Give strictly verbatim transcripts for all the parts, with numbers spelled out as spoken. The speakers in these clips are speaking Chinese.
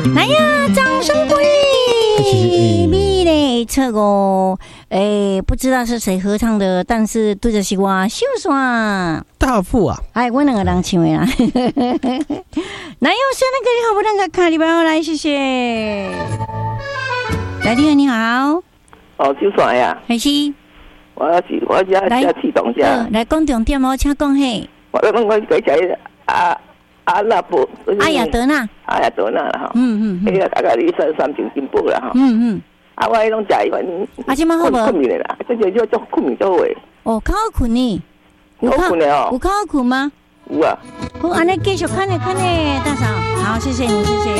来呀，掌声鼓励！美丽侧哦，哎，不知道是谁合唱的，但是对着是我秀爽大富啊！ 哎，我两个人唱的啦。来哟，现在给你好，不能个卡里边来，谢谢。来，你好，你好。 哦，秀爽呀。 还是？ 我是我家家启动家。 来讲重点哦，请讲嘿。 我我我在在啊。阿那布， 阿雅德纳， 阿雅德纳啦哈， 嗯嗯， 迄个大概你三三斤进步啦哈， 嗯嗯， 啊我迄种食一份， 啊即摆好无？ 困眠啦，这就叫做困眠做位。 哦，较好困呢， 有好困的哦， 有较好困吗？ 有啊。 好，安尼继续看呢看呢，大嫂，好，谢谢你，谢谢。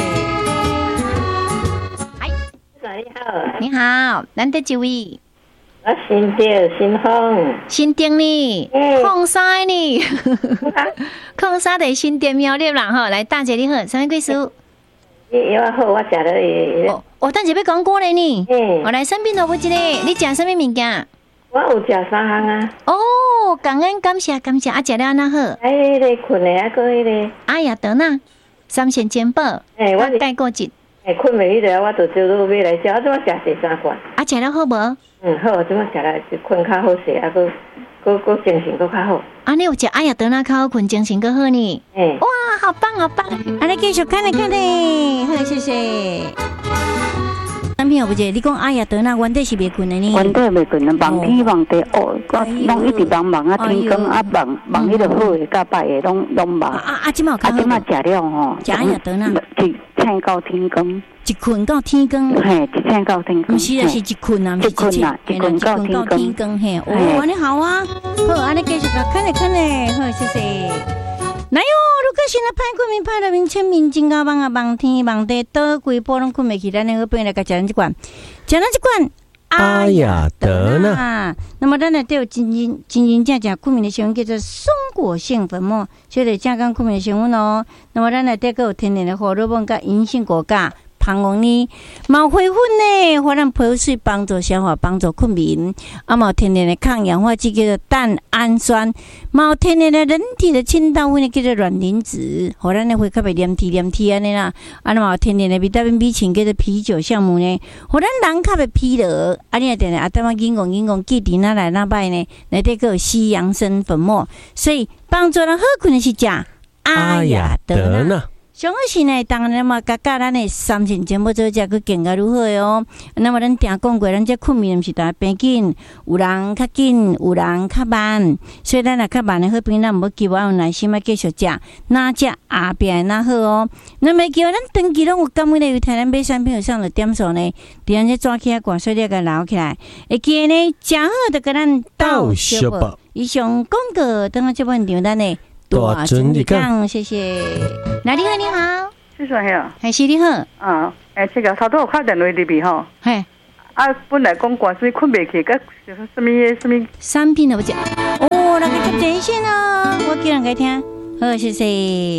嗨， 你好， 你好，难得几位？ 我新店新丰， 新店呢，矿山呢，矿山的新店苗栗啦吼，来大姐你好，什么贵叔？ 你我好，我食了伊。 哦，哦，大姐要讲过来呢， 嗯， 我来身边都不一个，你食什么物件？ 我有食三项啊。 哦，感恩感谢感谢，啊，食了安那好？ 哎，迄个困的啊，个迄个。 阿雅德纳，三鲜煎包， 哎，我盖过节。 哎，困袂迄个，我就朝路买来食，我怎么食第三罐？ 啊，食了好无？ 嗯，好，怎么食来就困较好势，啊，个个个精神个较好。 啊，你有食阿雅德纳较好困，精神个好呢。 嗯， 哇，好棒好棒！啊，你继续看来看嘞，好，谢谢。男朋友不姐，你讲阿雅德纳原底是袂困的呢？ 原底袂困啊，梦天梦地哦，我拢一直忙忙啊，天光啊忙忙迄个好诶，甲歹诶拢拢忙。 啊啊，即马啊，即马食了吼， 食阿雅德纳， 一醒到天光。 一困到天光， 嘿，一醒到天光， 不是啊，是一困啊， 一困啊，一困到天光，嘿，哦，安尼好啊，好，安尼继续看嘞看嘞，好，谢谢。来哟，如果现在歹困眠歹了面清面真啊，望啊望天望地，倒规波拢困袂起，咱那个变来甲食咱这罐，食咱这罐阿雅德纳。 那么咱呢都有真真真真正正困眠的成分叫做松果性粉末，所以正讲困眠的成分哦。那么咱呢这个有天然的荷尔蒙甲银杏果苷。膀胱呢，毛灰粉呢，互咱泡水帮助消化，帮助困眠。啊，毛天然的抗氧化剂叫做蛋氨酸，毛天然的人体的清道夫呢叫做卵磷脂，互咱的会较袂黏体黏体安尼啦。啊，毛天然的维他命 B 群叫做啤酒酵母呢，互咱人较袂疲劳。啊，你啊定定啊，等我引讲引讲，记伫哪来哪摆呢？内底个有西洋参粉末，所以帮助人好困的是食阿雅德纳。上好是呢，当然嘛，甲甲咱的三鲜煎包做食，佮更加如何的哦。那么咱定讲过，咱这困眠毋是大变紧，有人较紧，有人较慢，所以咱若较慢的好朋友，咱毋要急，我有耐心，要继续食，哪食后边哪好哦。那么叫咱长期拢有感恩的，有台咱买产品上的点数呢，伫咱这抓起来挂水了，甲留起来，会记呢，食好就甲咱倒小报。以上广告，等下这本场咱呢。大尊你讲，谢谢。哪里好？你好， 是说嘿， 还是你好？ 啊，诶，这个差不多有敲电话入去吼。 嘿， 啊，本来讲关水困袂起，个什么什么产品都不讲。哦，那个接电线哦，我叫人家听。好，谢谢。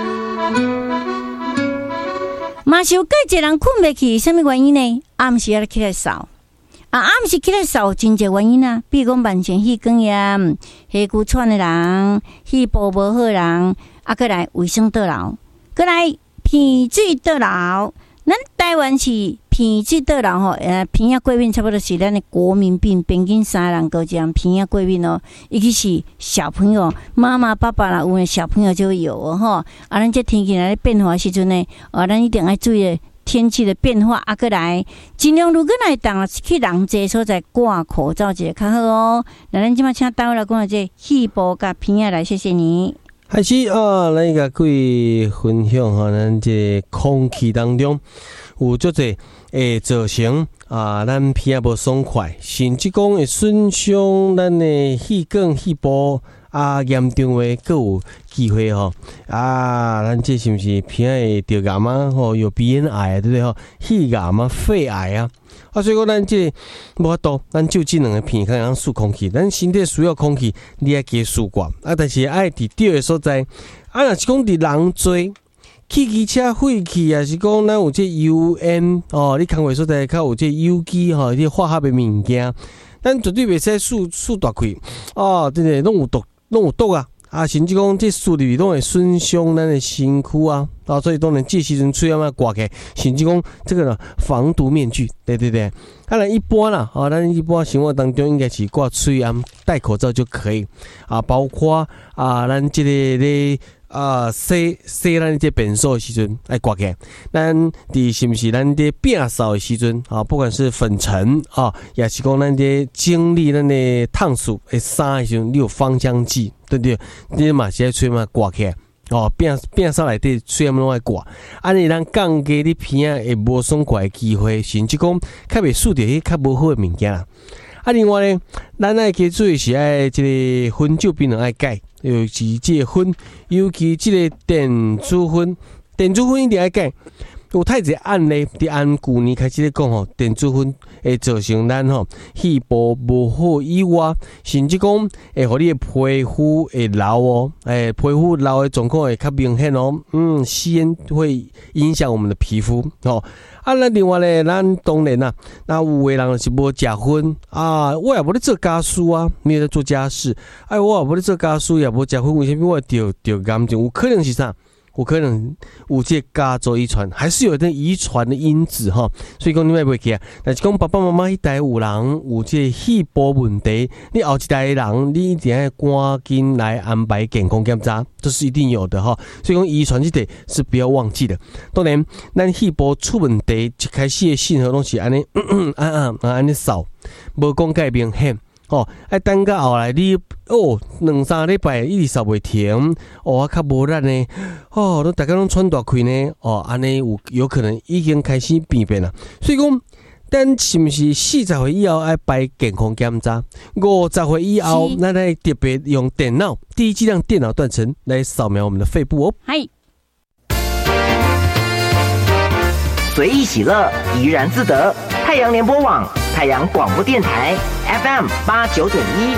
嘛是有介一人困袂起，什么原因呢？暗时要起来扫。啊，暗时起来扫真侪原因啊，比如讲慢性气管炎、气骨喘的人、肺部无好的人，啊，过来卫生倒流，过来鼻水倒流。咱台湾是鼻水倒流吼，呃，鼻仔过敏差不多是咱的国民病，平均三人高一人鼻仔过敏哦。尤其是小朋友，妈妈、爸爸啦，有的小朋友就会有哦吼。啊，咱这天气来变化时阵呢，啊，咱一定要注意天气的变化，啊，过来尽量如果来当去人济所在挂口罩就较好哦。那咱即马请倒来讲这气部甲鼻仔来，谢谢你。 开始啊，咱甲各位分享哈，咱这空气当中有足侪会造成啊，咱鼻仔无爽快，甚至讲会损伤咱的气管、气部啊，严重的佫有机会吼啊，咱这是毋是鼻仔会得癌啊？吼，有鼻咽癌对不对吼？肺癌啊、肺癌啊。啊，所以讲咱这无法度，咱就这两个鼻孔通输空气，咱身体需要空气，你爱加输挂啊，但是爱伫对的所在。啊，若是讲伫人多，汽机车废气，也是讲咱有这油烟哦，你工课所在较有这有机吼，这化学的物件，咱绝对袂使输输大气哦，真诶拢有毒，拢有毒啊！ 啊，甚至讲这输入去拢会损伤咱的身躯啊，啊，所以当然这时阵喙要挂起来，甚至讲这个呢防毒面具，对对对。啊，咱一般啦，啊，咱一般生活当中应该是挂喙安戴口罩就可以啊，包括啊，咱这个咧。啊，洗洗咱这便所的时阵爱挂起来，咱伫是毋是咱伫摒扫的时阵啊，不管是粉尘啊，也是讲咱伫经历咱的烫素的衫的时阵，你有芳香剂，对不对？你嘛是爱吹嘛挂起来。哦，摒摒扫内底虽然拢爱挂，安尼咱降低你鼻仔会无爽快的机会，甚至讲较袂输着迄较无好的物件啦。啊，另外呢，咱爱加注意是爱即个分酒槟榔爱改。尤其这个粉，尤其这个电子粉，电子粉一定要改。有太侪案例，伫按旧年开始咧讲吼，电子粉会造成咱吼肺部无好以外，甚至讲会互你的皮肤会老哦，诶，皮肤老的状况会较明显哦。嗯，吸烟会影响我们的皮肤哦。啊，那另外咧，咱当然啦，那有的人是无食薰啊，我也无咧做家事啊，没有在做家事，哎，我也无咧做家事，也无食薰，为什么我得得癌症？有可能是啥？有可能有这家族遗传，还是有点遗传的因子哈。所以讲你卖袂记啊，但是讲爸爸妈妈迄代有人有这肺部问题，你后一代的人，你一定要赶紧来安排健康检查，这是一定有的哈。所以讲遗传这点是不要忘记的。当然，咱肺部出问题一开始的信号拢是安尼，啊啊啊安尼扫，无讲介明显。哦，爱等到后来你哦两三礼拜一直扫袂停，哦啊较无力呢，哦都大家拢喘大气呢，哦安尼有有可能已经开始变变啦。所以讲，咱是毋是四十岁以后爱摆健康检查？五十岁以后，咱来特别用电脑低剂量电脑断层来扫描我们的肺部哦。 嗨， 随意喜乐，怡然自得。太阳联播网，太阳广播电台 F M 八九点一。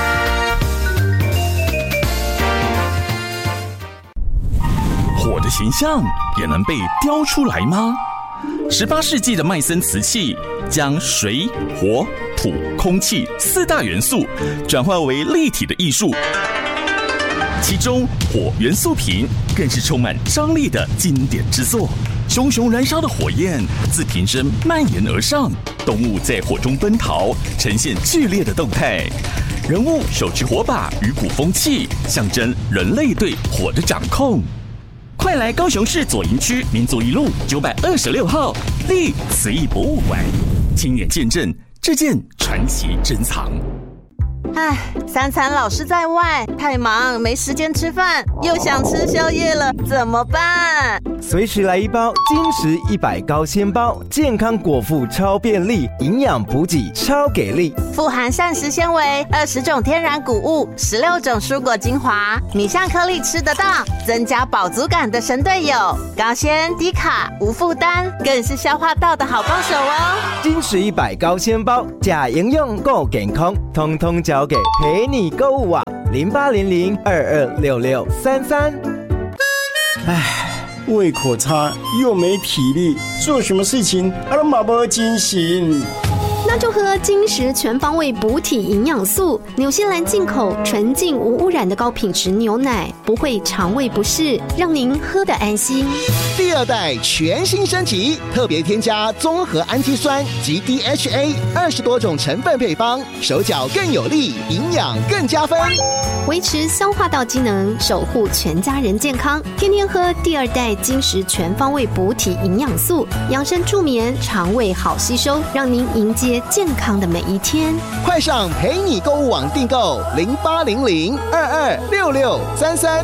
火的形象也能被雕出来吗？十八世纪的麦森瓷器将水、火、土、空气四大元素转化为立体的艺术，其中火元素瓶更是充满张力的经典之作。熊熊燃烧的火焰自瓶身蔓延而上，动物在火中奔逃，呈现剧烈的动态。人物手持火把与鼓风器，象征人类对火的掌控。快来高雄市左营区民族一路九百二十六号立瓷艺博物馆，亲眼见证这件传奇珍藏。 唉，三餐老是在外，太忙没时间吃饭，又想吃宵夜了，怎么办？ 随时来一包金石一百高纤包，健康果腹超便利，营养补给超给力， 富含膳食纤维，二十种天然谷物，十六种蔬果精华，米香颗粒吃得到，增加饱足感的神队友，高纤低卡无负担，更是消化道的好帮手哦。 金石一百高纤包，假营养够健康，通通交给陪你购物网零八零零二二六六三三。 唉。胃口差又没体力，做什么事情啊都马不精神。 那就喝金石全方位补体营养素，纽西兰进口纯净无污染的高品质牛奶，不会肠胃不适，让您喝得安心。 第二代全新升级，特别添加综合氨基酸及 D H A 二十多种成分配方，手脚更有力，营养更加分， 维持消化道机能，守护全家人健康。天天喝第二代金石全方位补体营养素，养生助眠，肠胃好吸收，让您迎接健康的每一天。 快上陪你购物网订购零八零零二二六六三三。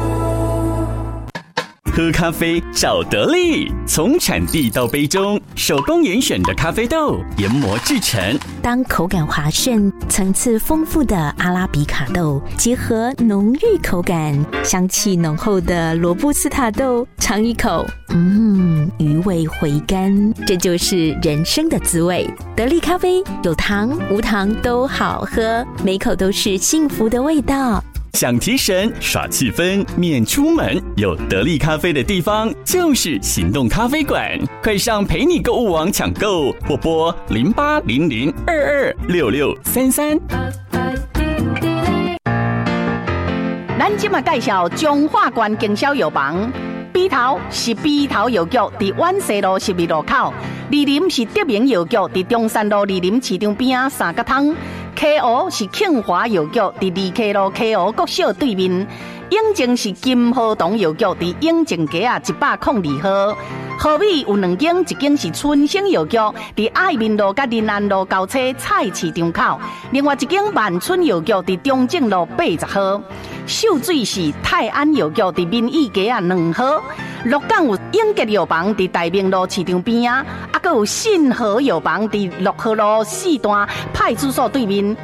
喝咖啡找得力，从产地到杯中，手工严选的咖啡豆研磨制成。 当口感滑顺、层次丰富的阿拉比卡豆结合浓郁口感、香气浓厚的罗布斯塔豆，尝一口，嗯，余味回甘，这就是人生的滋味。得力咖啡有糖无糖都好喝，每口都是幸福的味道。 想提神耍气氛免出门，有得力咖啡的地方就是行动咖啡馆。快上陪你购物网抢购，或拨零八零零二二六六三三。 来咱今嘛介绍中华关经销药房。B 头是 B 头药局，伫万西路十二路口；二林是德明药局，伫中山路二林市场边啊三角汤。K O 是庆华药局，伫二 K 路 K O 国小对面。永靖是金河东药局，伫永靖街啊一百零二号。河尾有两间，一间是春生药局，伫爱民路甲仁安路交叉菜市场口；另外一间万春药局伫中正路八十号。秀水是泰安药局，伫民意街啊两号。鹿港有永吉药房，伫大明路市场边啊，啊，佮有信和药房，伫六号路四段派出所对面。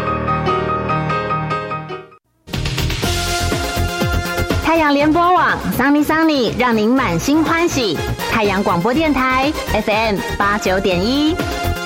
太阳联播网桑尼桑尼，让您满心欢喜。太阳广播电台 F M 八九点一。